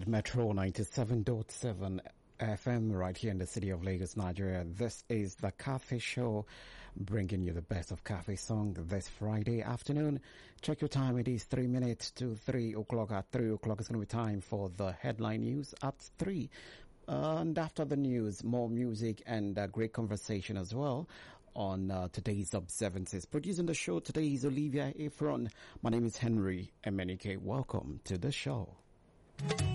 on Metro 97.7 FM right here in the city of Lagos, Nigeria. This is the Cafe Show, bringing you the best of Cafe song this Friday afternoon. Check your time. It is 3 minutes to 3 o'clock. At 3 o'clock, it's going to be time for the headline news at 3. And after the news, more music and great conversation as well on today's observances. Producing the show today is Olivia Efron. My name is Henry Emenike. Welcome to the show.